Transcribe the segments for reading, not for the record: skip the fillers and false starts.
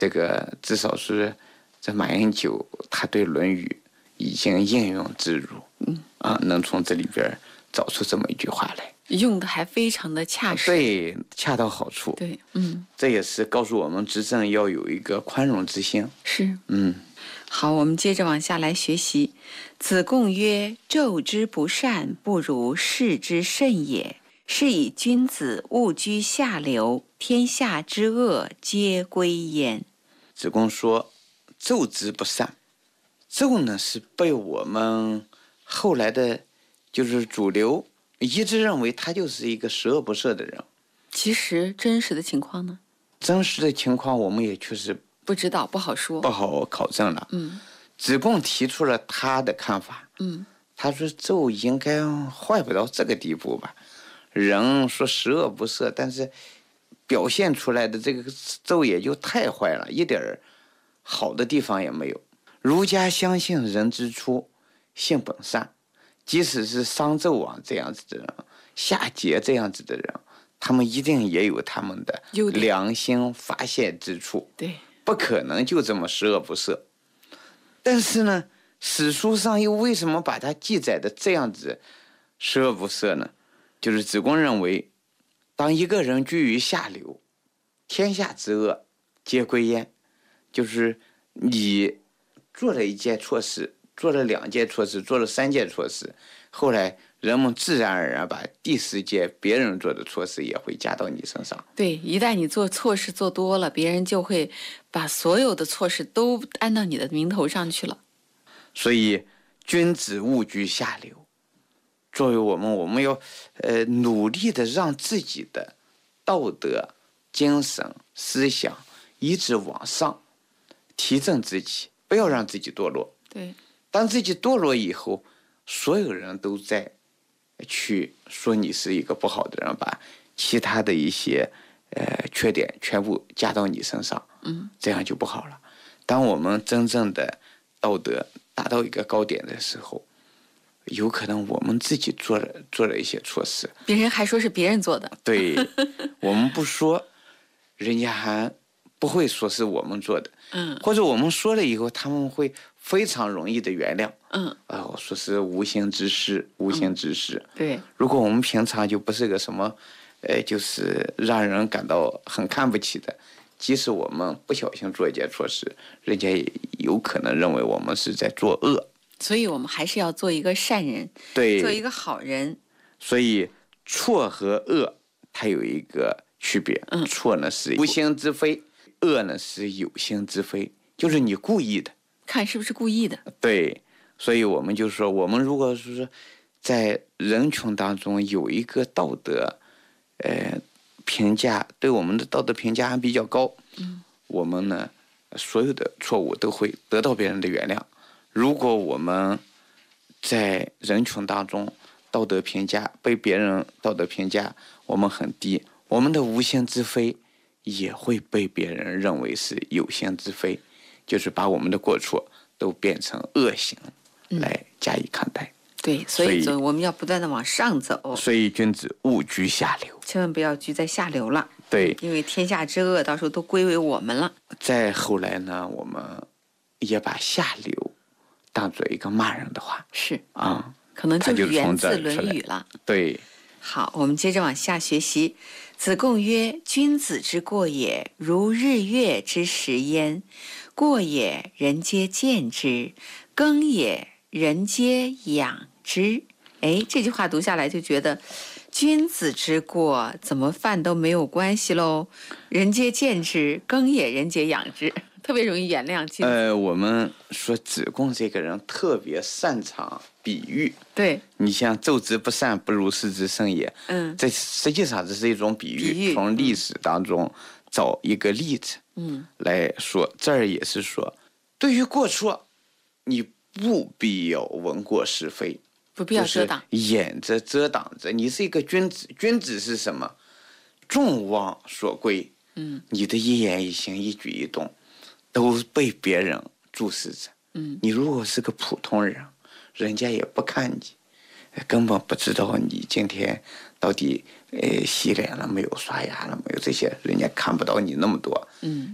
这个至少是这马英九他对《论语》已经应用自如，能从这里边找出这么一句话来， 用的还非常的恰实， 对，恰到好处。 对， 这也是告诉我们执政要有一个宽容之心。 是，好，我们接着往下来学习。子贡曰：“纣之不善，不如事之甚也。是以君子务居下流，天下之恶皆归焉。” 子贡说，纣之不善，纣呢是被我们后来的，就是主流一致认为他就是一个十恶不赦的人。 其实真实的情况呢？ 真实的情况我们也确实不知道，不好说， 不好考证了。子贡提出了他的看法。他说纣应该坏不到这个地步吧？人说十恶不赦，但是表现出来的这个纣也就太坏了，一点好的地方也没有。儒家相信人之初性本善，即使是商纣王这样子的人，夏桀这样子的人，他们一定也有他们的良心发现之处， 对， 不可能就这么十恶不赦。但是呢，史书上又为什么把它记载的这样子十恶不赦呢？就是子贡认为，当一个人居于下流，天下之恶皆归焉，就是你做了一件错事，做了2件错事，做了3件错事，后来人们自然而然把第4件别人做的错事也会加到你身上。 对，一旦你做错事做多了，别人就会把所有的错事都安到你的名头上去了。 所以君子务居下流。作为我们要努力的让自己的道德、精神、思想一直往上提振自己，不要让自己堕落。 对， 当自己堕落以后，所有人都在去说你是一个不好的人，把其他的一些缺点全部加到你身上，这样就不好了。当我们真正的道德达到一个高点的时候，有可能我们自己做了一些错事， 别人还说是别人做的。 对，我们不说，人家还不会说是我们做的。或者我们说了以后，他们会非常容易的原谅。说是无心之失，无心之失。 对， 如果我们平常就不是个什么，就是让人感到很看不起的，即使我们不小心做一件错事，人家也有可能认为我们是在作恶。 所以我们还是要做一个善人， 对， 做一个好人。 所以错和恶它有一个区别，错呢是无心之非，恶呢是有心之非，就是你故意的， 看是不是故意的。 对，所以我们就说，我们如果是在人群当中有一个道德评价，对我们的道德评价还比较高，我们呢所有的错误都会得到别人的原谅。如果我们在人群当中道德评价被别人道德评价我们很低，我们的无心之非也会被别人认为是有心之非，就是把我们的过错都变成恶行来加以看待。 对，所以我们要不断的往上走。 所以君子务居下流， 千万不要居在下流了。 对， 因为天下之恶到时候都归为我们了。 再后来呢，我们也把下流当做一个骂人的话， 是可能就是源自《论语》了。 对， 好，我们接着往下学习。子贡曰：“君子之过也，如日月之食焉。过也，人皆见之；耕也，人皆养之。”这句话读下来就觉得，君子之过怎么犯都没有关系喽。人皆见之，耕也，人皆养之。特别容易原谅君子。 我们说子贡这个人特别擅长比喻。 对， 你像纣之不善，不如事之甚也。这实际上这是一种比喻，从历史当中找一个例子，来说。这儿也是说，对于过错，你不必要闻过是非， 不必要遮挡， 就是掩着遮挡着。你是一个君子，君子是什么？众望所归。你的一言一行、一举一动都被别人注视着。你如果是个普通人，人家也不看你，根本不知道你今天到底洗脸了没有、刷牙了没有，这些人家看不到你那么多。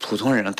普通人